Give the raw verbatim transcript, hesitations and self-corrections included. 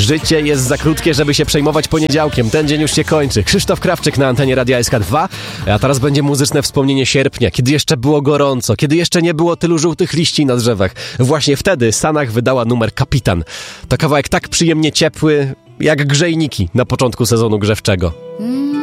Życie jest za krótkie, żeby się przejmować poniedziałkiem. Ten dzień już się kończy. Krzysztof Krawczyk na antenie Radia S K dwa. A teraz będzie muzyczne wspomnienie sierpnia, kiedy jeszcze było gorąco, kiedy jeszcze nie było tylu żółtych liści na drzewach. Właśnie wtedy Sanach wydała numer Kapitan. To kawałek tak przyjemnie ciepły, jak grzejniki na początku sezonu grzewczego.